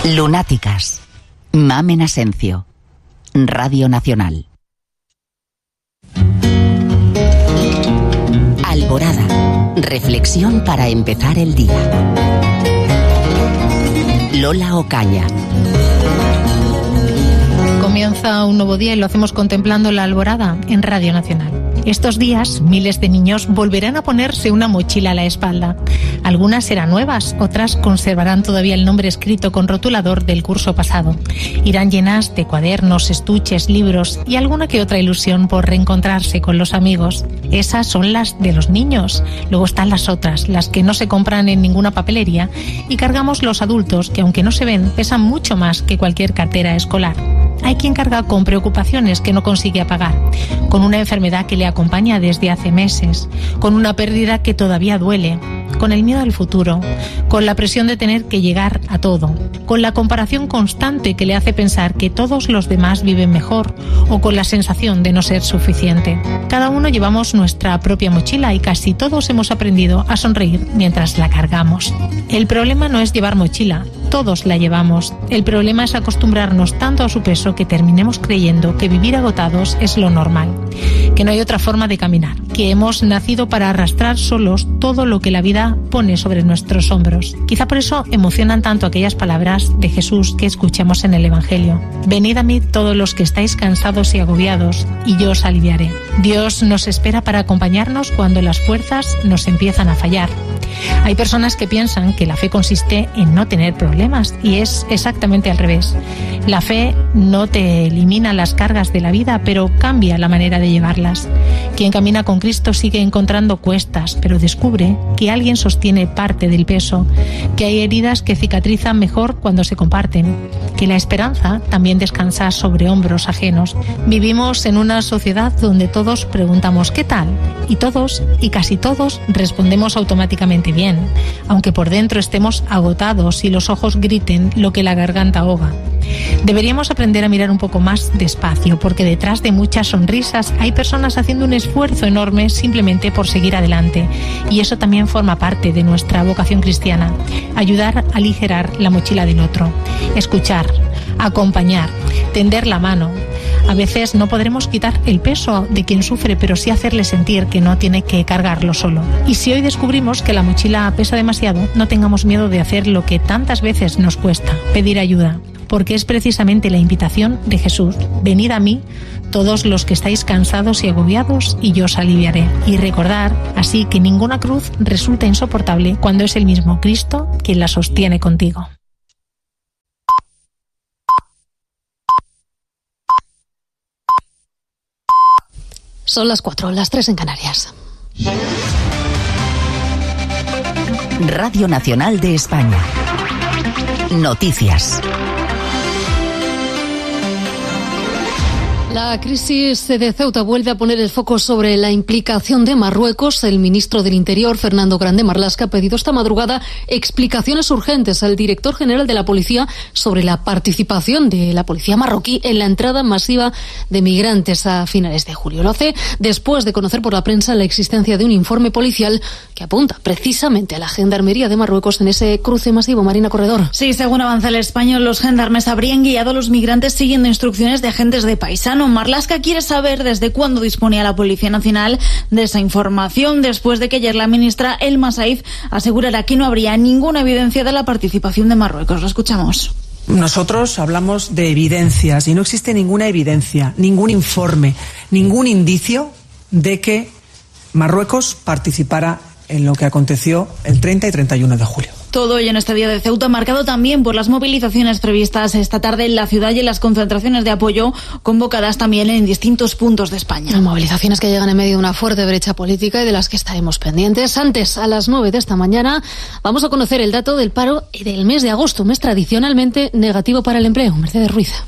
Lunáticas. Mamen Asencio. Radio Nacional. Alborada. Reflexión para empezar el día. Lola Ocaña. Comienza un nuevo día y lo hacemos contemplando la alborada en Radio Nacional. Estos días, miles de niños volverán a ponerse una mochila a la espalda. Algunas serán nuevas, otras conservarán todavía el nombre escrito con rotulador del curso pasado. Irán llenas de cuadernos, estuches, libros y alguna que otra ilusión por reencontrarse con los amigos. Esas son las de los niños. Luego están las otras, las que no se compran en ninguna papelería y cargamos los adultos que, aunque no se ven, pesan mucho más que cualquier cartera escolar. Hay quien carga con preocupaciones que no consigue apagar, con una enfermedad que le acompaña desde hace meses, con una pérdida que todavía duele, con el miedo al futuro, con la presión de tener que llegar a todo, con la comparación constante que le hace pensar que todos los demás viven mejor o con la sensación de no ser suficiente. Cada uno llevamos nuestra propia mochila y casi todos hemos aprendido a sonreír mientras la cargamos. El problema no es llevar mochila, todos la llevamos. El problema es acostumbrarnos tanto a su peso que terminemos creyendo que vivir agotados es lo normal, que no hay otra forma de caminar, que hemos nacido para arrastrar solos todo lo que la vida pone sobre nuestros hombros. Quizá por eso emocionan tanto aquellas palabras de Jesús que escuchamos en el Evangelio. Venid a mí todos los que estáis cansados y agobiados, y yo os aliviaré. Dios nos espera para acompañarnos cuando las fuerzas nos empiezan a fallar. Hay personas que piensan que la fe consiste en no tener problemas y es exactamente al revés. La fe no te elimina las cargas de la vida, pero cambia la manera de llevarlas. Quien camina con Cristo sigue encontrando cuestas, pero descubre que alguien sostiene parte del peso, que hay heridas que cicatrizan mejor cuando se comparten, que la esperanza también descansa sobre hombros ajenos. Vivimos en una sociedad donde todos preguntamos ¿qué tal? Y todos, y casi todos, respondemos automáticamente bien, aunque por dentro estemos agotados y los ojos griten lo que la garganta ahoga. Deberíamos aprender a mirar un poco más despacio, porque detrás de muchas sonrisas hay personas haciendo un esfuerzo enorme simplemente por seguir adelante, y eso también forma parte de nuestra vocación cristiana: ayudar a aligerar la mochila del otro, escuchar, acompañar, tender la mano. A veces no podremos quitar el peso de quien sufre, pero sí hacerle sentir que no tiene que cargarlo solo. Y si hoy descubrimos que la mochila pesa demasiado, no tengamos miedo de hacer lo que tantas veces nos cuesta: pedir ayuda. Porque es precisamente la invitación de Jesús: venid a mí todos los que estáis cansados y agobiados, y yo os aliviaré. Y recordar así que ninguna cruz resulta insoportable cuando es el mismo Cristo quien la sostiene contigo. Son las 4, las 3 en Canarias. Radio Nacional de España. Noticias. La crisis de Ceuta vuelve a poner el foco sobre la implicación de Marruecos. El ministro del Interior, Fernando Grande Marlaska, ha pedido esta madrugada explicaciones urgentes al director general de la policía sobre la participación de la policía marroquí en la entrada masiva de migrantes a finales de julio. Lo hace después de conocer por la prensa la existencia de un informe policial que apunta precisamente a la Gendarmería de Marruecos en ese cruce masivo. Marina Corredor. Sí, según avanza el Español, los gendarmes habrían guiado a los migrantes siguiendo instrucciones de agentes de paisano. Marlaska quiere saber desde cuándo disponía la Policía Nacional de esa información, después de que ayer la ministra Elma Said asegurara que no habría ninguna evidencia de la participación de Marruecos. Lo escuchamos. Nosotros hablamos de evidencias y no existe ninguna evidencia, ningún informe, ningún indicio de que Marruecos participara en lo que aconteció el 30 y 31 de julio. Todo ello en este día de Ceuta, marcado también por las movilizaciones previstas esta tarde en la ciudad y en las concentraciones de apoyo convocadas también en distintos puntos de España. Movilizaciones que llegan en medio de una fuerte brecha política y de las que estaremos pendientes. Antes, a las 9 de esta mañana, vamos a conocer el dato del paro del mes de agosto, mes tradicionalmente negativo para el empleo. Mercedes Ruiz.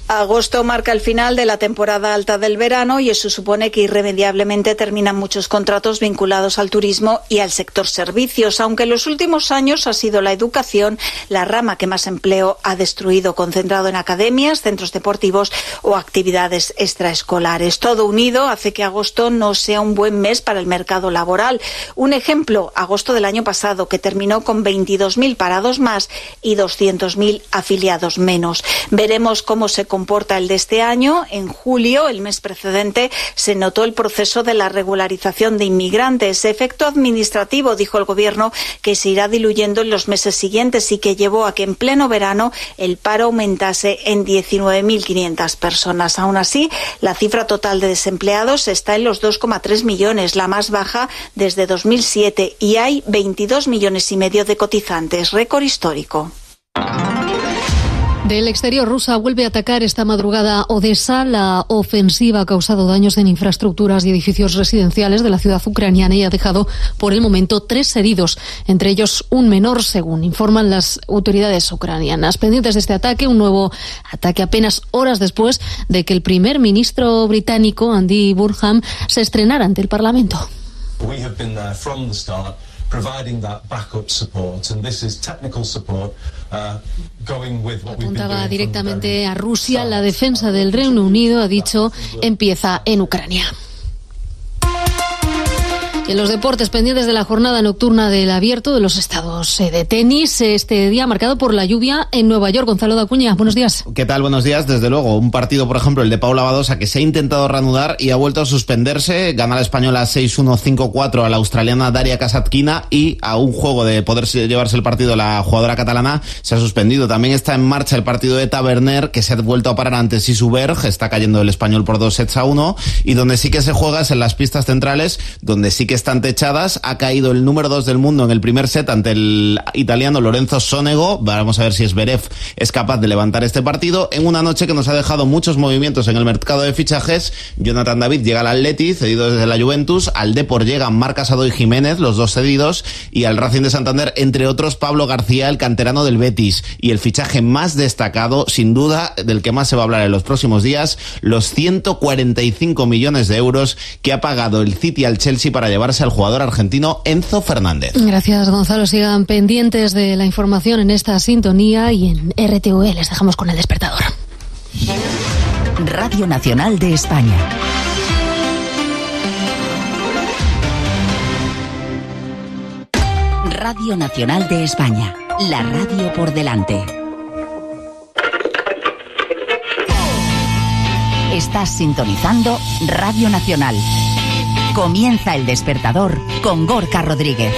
Agosto marca el final de la temporada alta del verano y eso supone que irremediablemente terminan muchos contratos vinculados al turismo y al sector servicios, aunque en los últimos años ha sido la educación la rama que más empleo ha destruido, concentrado en academias, centros deportivos o actividades extraescolares. Todo unido hace que agosto no sea un buen mes para el mercado laboral. Un ejemplo, agosto del año pasado, que terminó con 22.000 parados más y 200.000 afiliados menos. Veremos cómo se comporta el de este año. En julio, el mes precedente, se notó el proceso de la regularización de inmigrantes. Efecto administrativo, dijo el Gobierno, que se irá diluyendo en los meses siguientes y que llevó a que en pleno verano el paro aumentase en 19.500 personas. Aún así, la cifra total de desempleados está en los 2,3 millones, la más baja desde 2007, y hay 22,5 millones de cotizantes, récord histórico. Del exterior, Rusia vuelve a atacar esta madrugada Odessa. La ofensiva ha causado daños en infraestructuras y edificios residenciales de la ciudad ucraniana y ha dejado, por el momento, 3 heridos, entre ellos un menor, según informan las autoridades ucranianas. Pendientes de este ataque, un nuevo ataque apenas horas después de que el primer ministro británico, Andy Burnham, se estrenara ante el Parlamento. Apuntaba directamente a Rusia. La defensa del Reino Unido, ha dicho, empieza en Ucrania. En los deportes, pendientes de la jornada nocturna del Abierto de los Estados de tenis, este día marcado por la lluvia en Nueva York. Gonzalo Dacuña, buenos días. ¿Qué tal? Buenos días. Desde luego, un partido, por ejemplo, el de Paula Badosa, que se ha intentado reanudar y ha vuelto a suspenderse. Gana la española 6-1, 5-4 a la australiana Daria Kasatkina, y a un juego de poder llevarse el partido la jugadora catalana se ha suspendido. También está en marcha el partido de Taverner, que se ha vuelto a parar ante Sisu Berg. Está cayendo el español por 2-1, y donde sí que se juega es en las pistas centrales, donde sí que están techadas. Ha caído el número 2 del mundo en el primer set ante el italiano Lorenzo Sonego. Vamos a ver si Zverev es capaz de levantar este partido en una noche que nos ha dejado muchos movimientos en el mercado de fichajes. Jonathan David llega al Atleti, cedido desde la Juventus. Al Depor llegan Marc Casado y Jiménez, los dos cedidos, y al Racing de Santander, entre otros, Pablo García, el canterano del Betis. Y el fichaje más destacado, sin duda, del que más se va a hablar en los próximos días, los 145 millones de euros que ha pagado el City al Chelsea para llevarse al jugador argentino Enzo Fernández. Gracias, Gonzalo. Sigan pendientes de la información en esta sintonía y en RTV. Les dejamos con el despertador. Radio Nacional de España. Radio Nacional de España. La radio por delante. Estás sintonizando Radio Nacional. Comienza el despertador con Gorka Rodríguez.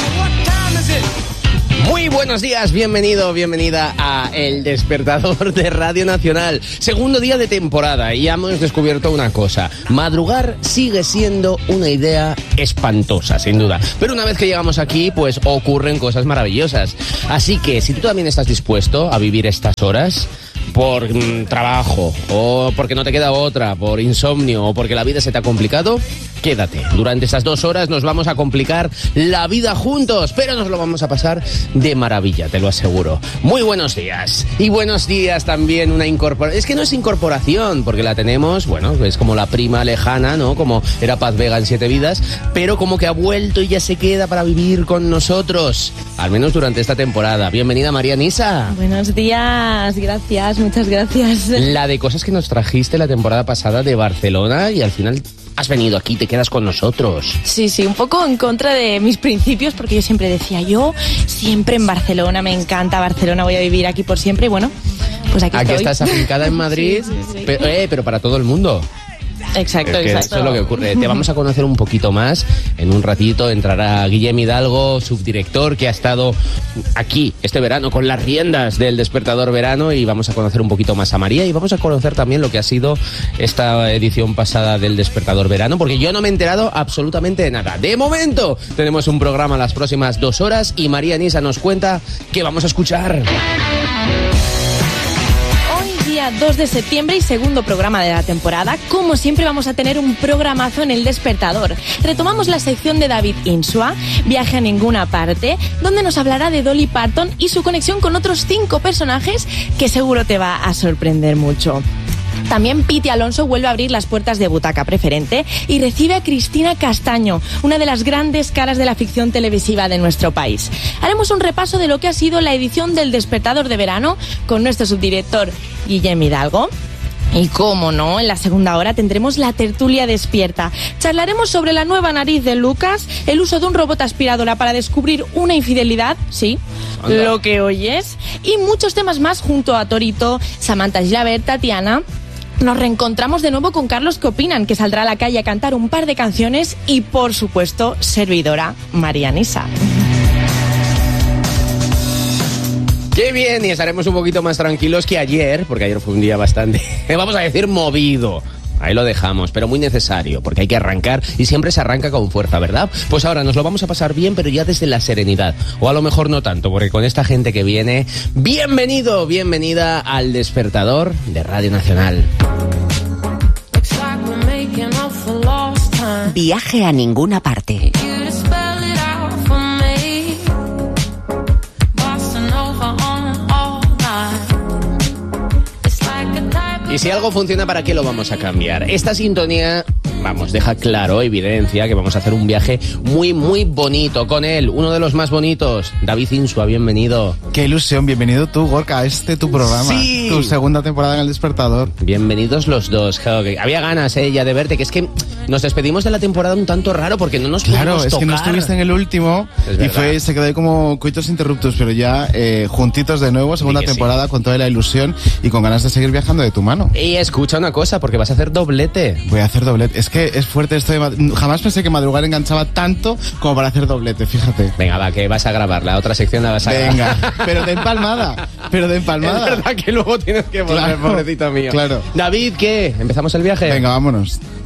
Muy buenos días, bienvenido, bienvenida a El Despertador de Radio Nacional. Segundo día de temporada y ya hemos descubierto una cosa. Madrugar sigue siendo una idea espantosa, sin duda. Pero una vez que llegamos aquí, pues ocurren cosas maravillosas. Así que si tú también estás dispuesto a vivir estas horas, por trabajo, o porque no te queda otra, por insomnio, o porque la vida se te ha complicado, quédate. Durante estas 2 horas nos vamos a complicar la vida juntos, pero nos lo vamos a pasar de maravilla, te lo aseguro. Muy buenos días. Y buenos días también una incorporación. Es que no es incorporación, porque la tenemos, bueno, es como la prima lejana, ¿no? Como era Paz Vega en 7 vidas, pero como que ha vuelto y ya se queda para vivir con nosotros, al menos durante esta temporada. Bienvenida, María Nisa. Buenos días, gracias. Muchas gracias. La de cosas que nos trajiste la temporada pasada de Barcelona y al final has venido aquí, te quedas con nosotros. Sí, un poco en contra de mis principios, porque yo siempre decía, yo siempre en Barcelona, me encanta Barcelona, voy a vivir aquí por siempre y bueno, pues aquí estoy. Estás afincada en Madrid, sí. Pero para todo el mundo. Exacto. Eso es lo que ocurre. Te vamos a conocer un poquito más. En un ratito entrará Guillem Hidalgo, subdirector, que ha estado aquí este verano con las riendas del Despertador Verano, y vamos a conocer un poquito más a María y vamos a conocer también lo que ha sido esta edición pasada del Despertador Verano, porque yo no me he enterado absolutamente de nada. De momento tenemos un programa las próximas 2 horas y María Nisa nos cuenta qué vamos a escuchar. 2 de septiembre y segundo programa de la temporada. Como siempre vamos a tener un programazo en El Despertador. Retomamos la sección de David Insua, Viaje a Ninguna Parte, donde nos hablará de Dolly Parton y su conexión con otros 5 personajes que seguro te va a sorprender mucho. También Piti Alonso vuelve a abrir las puertas de Butaca Preferente y recibe a Cristina Castaño, una de las grandes caras de la ficción televisiva de nuestro país. Haremos un repaso de lo que ha sido la edición del Despertador de verano con nuestro subdirector Guillem Hidalgo. Y cómo no, en la segunda hora tendremos la tertulia despierta. Charlaremos sobre la nueva nariz de Lucas, el uso de un robot aspiradora para descubrir una infidelidad, sí, anda, lo que oyes, y muchos temas más junto a Torito, Samantha Gilabert, Tatiana. Nos reencontramos de nuevo con Carlos ¿Qué opinan?, que saldrá a la calle a cantar un par de canciones, y por supuesto, servidora Marianisa. ¡Qué bien! Y estaremos un poquito más tranquilos que ayer, porque ayer fue un día bastante, vamos a decir, movido. Ahí lo dejamos, pero muy necesario, porque hay que arrancar y siempre se arranca con fuerza, ¿verdad? Pues ahora nos lo vamos a pasar bien, pero ya desde la serenidad. O a lo mejor no tanto, porque con esta gente que viene, bienvenido, bienvenida al Despertador de Radio Nacional. Viaje a ninguna parte. Y si algo funciona, ¿para qué lo vamos a cambiar? Esta sintonía, vamos, deja claro, evidencia que vamos a hacer un viaje muy, muy bonito con él. Uno de los más bonitos, David Insua, bienvenido. Qué ilusión, bienvenido tú, Gorka, a tu programa. Sí. Tu segunda temporada en El Despertador. Bienvenidos los dos. Claro, que había ganas ya de verte, que es que nos despedimos de la temporada un tanto raro porque no nos pudimos tocar. Claro, es que no estuviste en el último y se quedó ahí como coitos interruptos, pero ya juntitos de nuevo, segunda temporada, sí, con toda la ilusión y con ganas de seguir viajando de tu mano. Y escucha una cosa, porque vas a hacer doblete. Voy a hacer doblete. Es que es fuerte esto de... Jamás pensé que madrugar enganchaba tanto como para hacer doblete, fíjate. Venga, va, que vas a grabar. La otra sección la vas a grabar. Venga, pero de empalmada. Es verdad que luego tienes que volver, claro, pobrecito mío. Claro. David, ¿qué? ¿Empezamos el viaje? Venga, vámonos.